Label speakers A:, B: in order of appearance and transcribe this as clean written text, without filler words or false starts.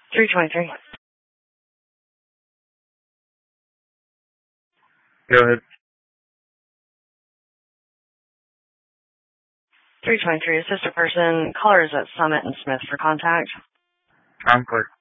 A: 323.
B: Go ahead.
A: 323, assist a person. Caller is at Summit and Smith for contact.
B: I'm clear.